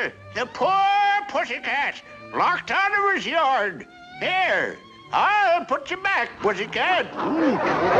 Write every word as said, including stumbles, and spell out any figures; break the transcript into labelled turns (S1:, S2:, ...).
S1: Well, the poor pussycat, locked out of his yard. Here, I'll put you back, pussycat.